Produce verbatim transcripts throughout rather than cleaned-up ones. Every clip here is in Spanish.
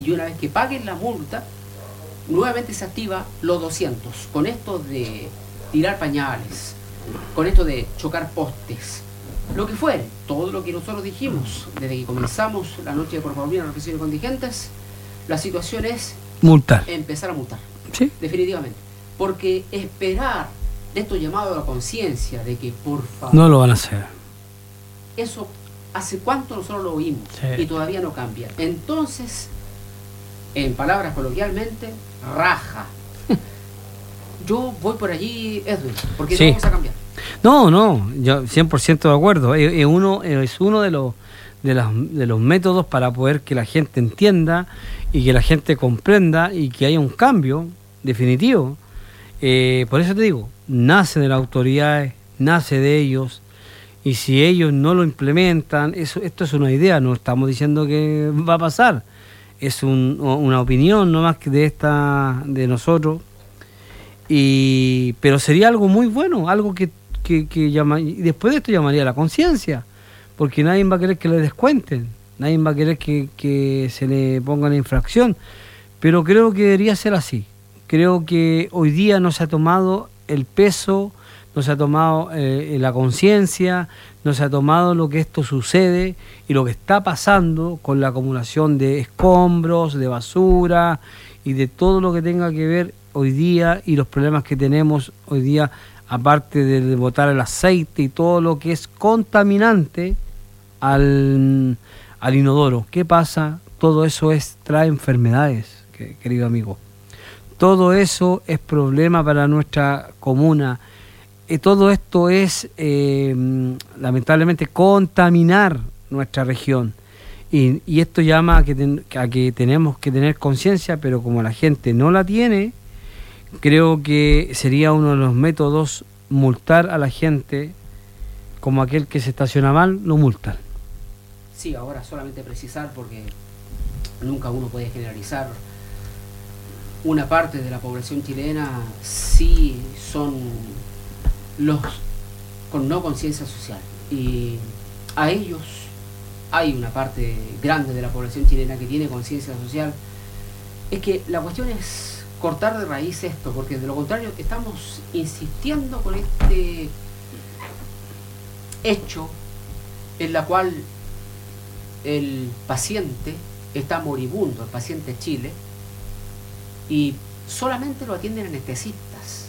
y una vez que paguen la multa, nuevamente se activa los doscientos, con esto de tirar pañales, con esto de chocar postes, lo que fuere, todo lo que nosotros dijimos desde que comenzamos la noche de Corfabomina, las reflexiones contingentes, la situación es multar, empezar a multar, ¿sí? Definitivamente, porque esperar de estos llamados a la conciencia de que por favor no lo van a hacer, eso hace cuánto nosotros lo oímos, sí, y todavía no cambia. Entonces, en palabras coloquialmente, raja. Yo voy por allí, Edwin, porque sí, no vamos a cambiar. No, no, yo cien por ciento de acuerdo. Es, es uno, es uno de los de, las, de los métodos para poder que la gente entienda y que la gente comprenda y que haya un cambio definitivo. Eh, por eso te digo, nace de las autoridades, nace de ellos, y si ellos no lo implementan, eso, esto es una idea, no estamos diciendo que va a pasar. Es un, una opinión no más que de esta de nosotros, y pero sería algo muy bueno, algo que, que, que llama, y después de esto llamaría a la conciencia, porque nadie va a querer que le descuenten, nadie va a querer que, que se le ponga la infracción, pero creo que debería ser así. Creo que hoy día no se ha tomado el peso, no se ha tomado eh, la conciencia, no se ha tomado lo que esto sucede y lo que está pasando con la acumulación de escombros, de basura y de todo lo que tenga que ver hoy día y los problemas que tenemos hoy día, aparte de botar el aceite y todo lo que es contaminante al, al inodoro. ¿Qué pasa? Todo eso es, trae enfermedades, que, querido amigo. Todo eso es problema para nuestra comuna. Todo esto es, eh, lamentablemente, contaminar nuestra región. Y, y esto llama a que, ten, a que tenemos que tener conciencia, pero como la gente no la tiene, creo que sería uno de los métodos multar a la gente, como aquel que se estaciona mal, lo multan. Sí, ahora solamente precisar, porque nunca uno puede generalizar. Una parte de la población chilena sí son los con no conciencia social, y a ellos hay una parte grande de la población chilena que tiene conciencia social. Es que la cuestión es cortar de raíz esto, porque de lo contrario estamos insistiendo con este hecho en la cual el paciente está moribundo, el paciente Chile, y solamente lo atienden anestesistas.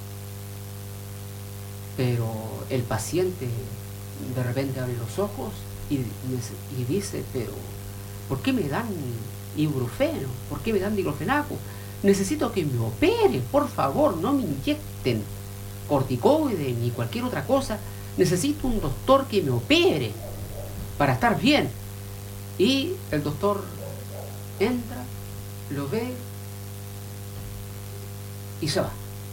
Pero el paciente de repente abre los ojos y, y dice, pero ¿por qué me dan ibuprofeno? ¿Por qué me dan diclofenaco? Necesito que me operen, por favor, no me inyecten corticoides ni cualquier otra cosa. Necesito un doctor que me opere para estar bien. Y el doctor entra, lo ve y se va.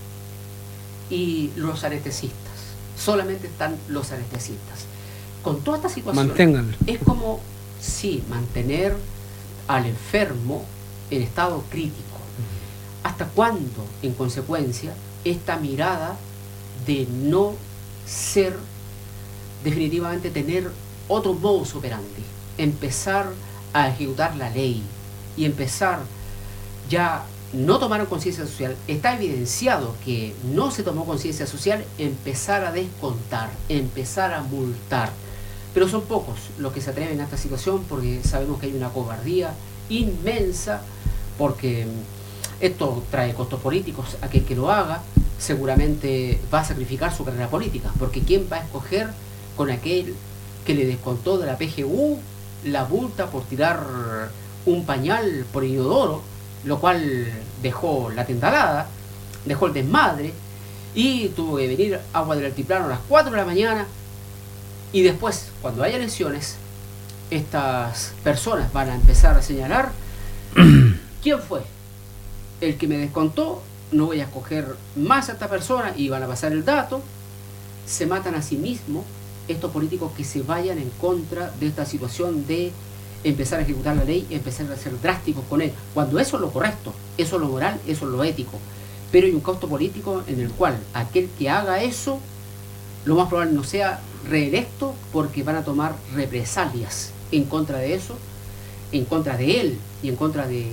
Y los anestesistas, solamente están los anestesistas. Con toda esta situación, manténganlo. Es como, sí, mantener al enfermo en estado crítico. ¿Hasta cuándo, en consecuencia, esta mirada de no ser, definitivamente tener otro modus operandi, empezar a ejecutar la ley y empezar ya no tomaron conciencia social? Está evidenciado que no se tomó conciencia social, empezar a descontar, empezar a multar. Pero son pocos los que se atreven a esta situación, porque sabemos que hay una cobardía inmensa, porque esto trae costos políticos. Aquel que lo haga seguramente va a sacrificar su carrera política, porque ¿quién va a escoger con aquel que le descontó de la P G U la multa por tirar un pañal por inodoro, lo cual dejó la tentalada, dejó el desmadre, y tuvo que venir agua del altiplano a las cuatro de la mañana? Y después, cuando haya elecciones, estas personas van a empezar a señalar quién fue el que me descontó, no voy a escoger más a esta persona, y van a pasar el dato. Se matan a sí mismos estos políticos que se vayan en contra de esta situación de empezar a ejecutar la ley y empezar a ser drásticos con él, cuando eso es lo correcto, eso es lo moral, eso es lo ético. Pero hay un costo político en el cual aquel que haga eso, lo más probable no sea reelecto, porque van a tomar represalias en contra de eso, en contra de él y en contra de